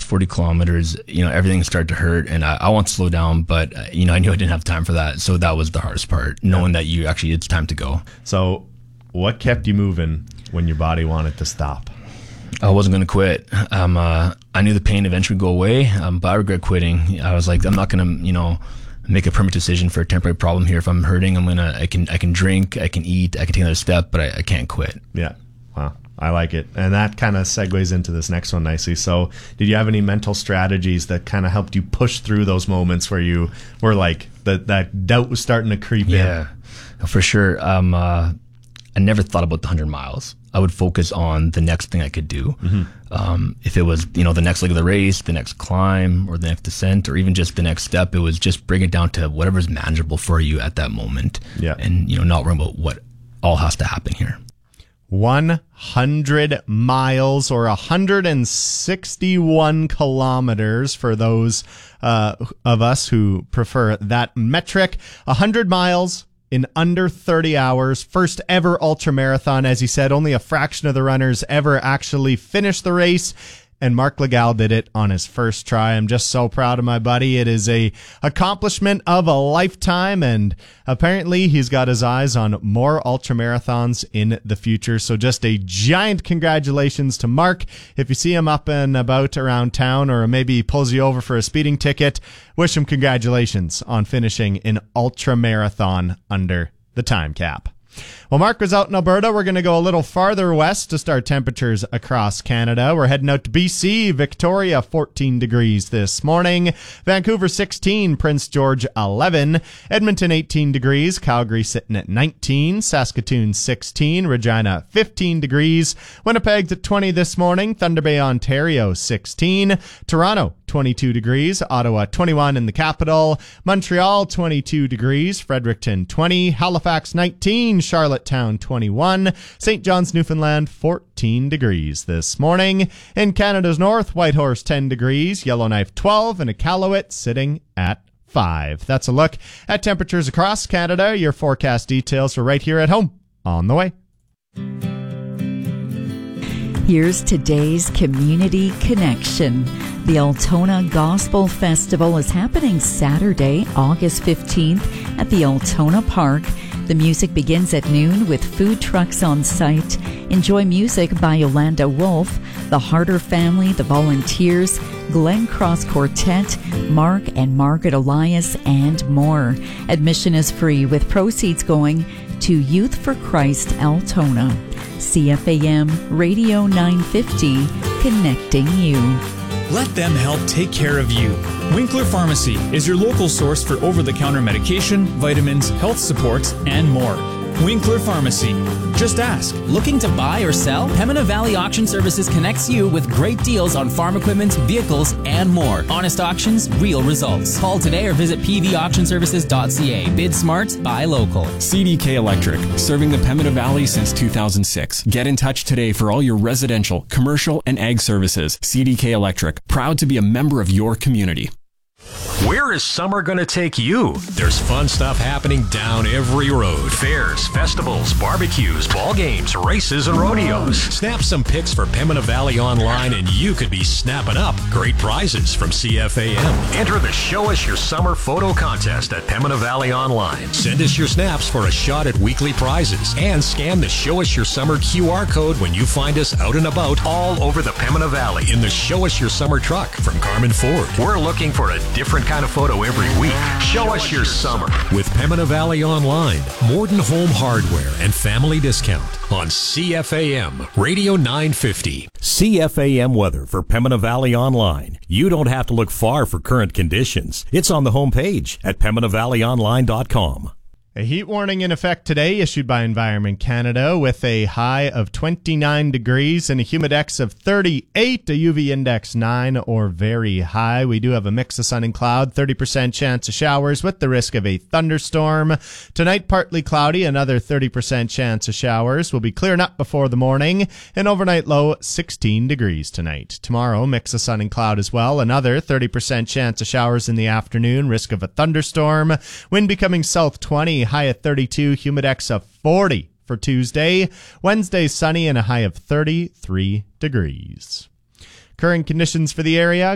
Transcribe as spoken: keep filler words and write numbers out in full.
forty kilometers, you know, everything started to hurt, and I, I want to slow down, but, uh, you know, I knew I didn't have time for that. So that was the hardest part, knowing yeah. that you actually, it's time to go. So what kept you moving when your body wanted to stop? I wasn't going to quit. Um, uh, I knew the pain eventually would go away, um, but I regret quitting. I was like, I'm not going to, you know, make a permanent decision for a temporary problem here. If I'm hurting, I'm gonna, I can, I can drink, I can eat, I can take another step, but I, I can't quit. Yeah. Wow. I like it. And that kind of segues into this next one nicely. So did you have any mental strategies that kind of helped you push through those moments where you were like, that, that doubt was starting to creep yeah, in? Yeah, for sure. Um, uh, I never thought about the hundred miles. I would focus on the next thing I could do. Mm-hmm. Um, if it was, you know, the next leg of the race, the next climb, or the next descent, or even just the next step, it was just bring it down to whatever's manageable for you at that moment. Yeah. And, you know, not worrying about what all has to happen here. one hundred miles or one hundred sixty-one kilometers for those uh, of us who prefer that metric. one hundred miles in under thirty hours. First ever ultramarathon, as he said. Only a fraction of the runners ever actually finished the race. And Marc Legal did it on his first try. I'm just so proud of my buddy. It is a accomplishment of a lifetime, and apparently he's got his eyes on more ultramarathons in the future. So just a giant congratulations to Marc. If you see him up and about around town, or maybe he pulls you over for a speeding ticket, wish him congratulations on finishing an ultramarathon under the time cap. Well, Marc was out in Alberta. We're going to go a little farther west to start temperatures across Canada. We're heading out to B C. Victoria, fourteen degrees this morning. Vancouver, sixteen. Prince George, eleven. Edmonton, eighteen degrees. Calgary sitting at nineteen. Saskatoon, sixteen. Regina, fifteen degrees. Winnipeg's at twenty this morning. Thunder Bay, Ontario, sixteen. Toronto, twenty-two degrees. Ottawa, twenty-one in the capital. Montreal, twenty-two degrees. Fredericton, twenty. Halifax, nineteen. Charlottetown, twenty-one. Saint John's, Newfoundland, fourteen degrees this morning. In Canada's north, Whitehorse, ten degrees. Yellowknife, twelve. And Iqaluit sitting at five. That's a look at temperatures across Canada. Your forecast details are right here at home. On the way. Here's today's Community Connection. The Altona Gospel Festival is happening Saturday, August fifteenth at the Altona Park. The music begins at noon with food trucks on site. Enjoy music by Yolanda Wolf, the Harder Family, the Volunteers, Glen Cross Quartet, Mark and Margaret Elias, and more. Admission is free with proceeds going to Youth for Christ Altona. C F A M Radio nine fifty, connecting you. Let them help take care of you. Winkler Pharmacy is your local source for over-the-counter medication, vitamins, health supports, and more. Winkler Pharmacy. Just ask. Looking to buy or sell? Pembina Valley Auction Services connects you with great deals on farm equipment, vehicles, and more. Honest auctions, real results. Call today or visit p v auction services dot c a. Bid smart, buy local. C D K Electric, serving the Pembina Valley since two thousand six. Get in touch today for all your residential, commercial, and ag services. C D K Electric, proud to be a member of your community. Where is summer going to take you? There's fun stuff happening down every road. Fairs, festivals, barbecues, ball games, races, and rodeos. Snap some pics for Pembina Valley Online and you could be snapping up great prizes from C F A M. Enter the Show Us Your Summer photo contest at Pembina Valley Online. Send us your snaps for a shot at weekly prizes and scan the Show Us Your Summer Q R code when you find us out and about all over the Pembina Valley in the Show Us Your Summer truck from Carmen Ford. We're looking for a different kind of photo every week. Show us your summer with Pembina Valley Online, Morden Home Hardware, and Family Discount on C F A M Radio nine fifty. C F A M weather for Pembina Valley Online. You don't have to look far for current conditions. It's on the homepage at pembina valley online dot com. A heat warning in effect today issued by Environment Canada with a high of twenty-nine degrees and a humidex of thirty-eight, a U V index nine or very high. We do have a mix of sun and cloud, thirty percent chance of showers with the risk of a thunderstorm. Tonight, partly cloudy, another thirty percent chance of showers. Will be clearing up before the morning. An overnight low, sixteen degrees tonight. Tomorrow, mix of sun and cloud as well. Another thirty percent chance of showers in the afternoon, risk of a thunderstorm. Wind becoming south twenty, high at thirty-two, humidex of forty for Tuesday. Wednesday, sunny and a high of thirty-three degrees. Current conditions for the area.